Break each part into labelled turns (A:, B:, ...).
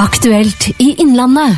A: Aktuelt i Innlandet.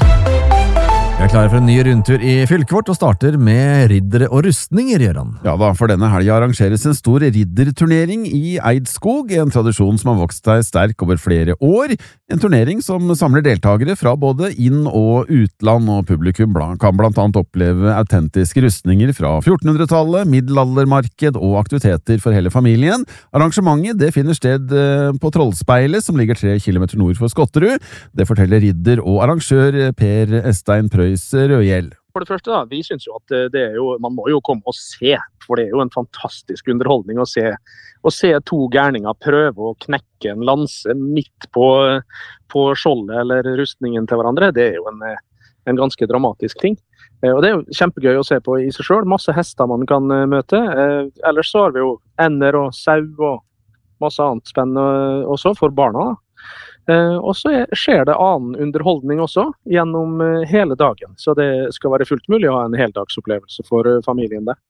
B: Vi er klare for en ny rundtur i fylket vårt og starter med riddere og rustninger, Gøran.
C: Ja da, for denne helgen arrangeres en stor ridderturnering i Eidskog, en tradisjon som har vokst seg sterk over flere år. En turnering som samler deltagere fra både inn- og utland, og publikum kan blant annet oppleve autentiske rustninger fra 1400-tallet, middelaldermarked og aktiviteter for hele familien. Arrangementet det finner sted på Trollspeilet, som ligger 3 kilometer nord for Skotterud. Det forteller ridder og arrangør Per Estein Prøys Rødhjell.
D: For det første, vi synes jo at man må jo komme og se, for det er jo en fantastisk underholdning å se to gærninger prøve å knekke en lanse midt på skjoldet eller rustningen til hverandre. Det er jo en ganske dramatisk ting. Og det er jo kjempegøy å se på i seg selv. Masse hester man kan møte. Ellers så har vi jo ender og sau og masse annet spennende også for barna da. Og så skjer det annen underholdning også gjennom hele dagen, så det skal være fullt mulig å ha en heldagsopplevelse for familien der.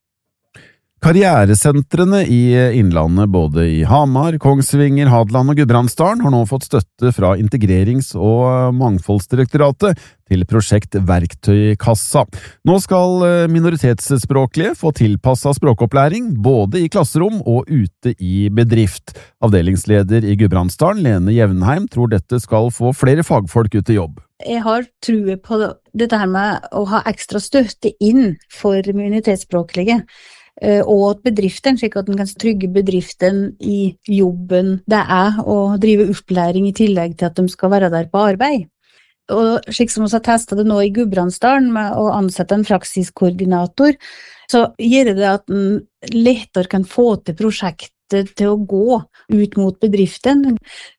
C: Karrieresentrene i Innlandet, både i Hamar, Kongsvinger, Hadeland og Gudbrandsdalen, har nå fått støtte fra Integrerings- og Mangfoldsdirektoratet til prosjekt Verktøykassa. Nå skal minoritetsspråklige få tilpasset språkopplæring både i klasserom og ute i bedrift. Avdelingsleder i Gudbrandsdalen, Lene Jevnheim, tror dette skal få flere fagfolk ut i jobb.
E: Jeg har trua på dette her med å ha ekstra støtte inn for minoritetsspråklige, og at bedriften, slik at den kan trygge bedriften i jobben det å drive opplæring i tillegg til at de skal være der på arbeid. Og slik som vi har testet det nå i Gudbrandsdalen med å ansette en praksiskoordinator, så gjør det at den lettere kan få til prosjektet til å gå ut mot bedriften.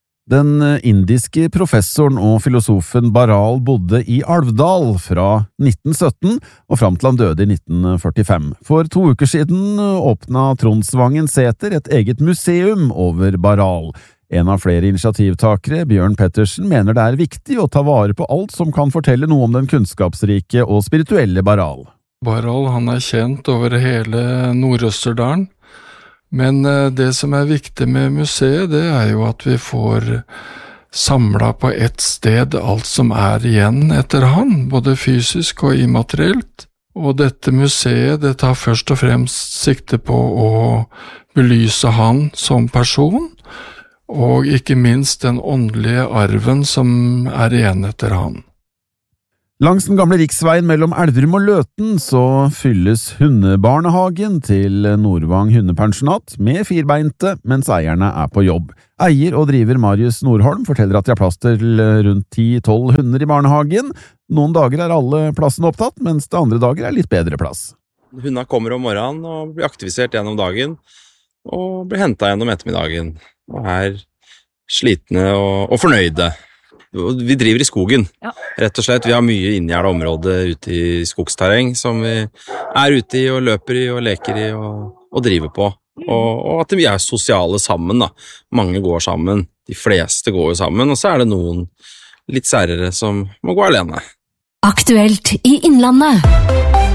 C: Den indiske professoren og filosofen Baral bodde i Alvdal fra 1917 og fram til han døde i 1945. For 2 uker siden åpnet Tronsvangen Sæter et eget museum over Baral. En av flere initiativtakere, Bjørn Pettersen, mener det er viktig å ta vare på alt som kan fortelle noe om den kunnskapsrike og spirituelle Baral.
F: Baral, han er kjent over hele Nord-Østerdalen. Men det som er viktig med museet, det er jo at vi får samlet på ett sted alt som er igjen etter han, både fysisk og immaterielt. Og dette museet, det tar først og fremst sikte på å belyse han som person, og ikke minst den åndelige arven som er igjen etter han.
C: Langs den gamle riksveien mellom Elverum og Løten så fylles hundebarnehagen til Nordvang hundepensjonat med firbeinte mens eierne er på jobb. Eier og driver Marius Nordholm forteller at de har plass til rundt 10-12 hunder i barnehagen. Noen dager er alle plassene opptatt, mens det andre dager er litt bedre plass.
G: Hundene kommer om morgenen og blir aktivisert gjennom dagen og blir hentet gjennom ettermiddagen og er slitne og fornøyde. Vi driver i skogen, rett og slett. Vi har mye inngjerdet område ute i skogsterreng som vi er ute i og løper i og leker i og driver på. Og at vi er sosiale sammen da. Mange går sammen, de fleste går jo sammen, og så er det noen litt særere som må gå alene.
A: Aktuelt i Innlandet.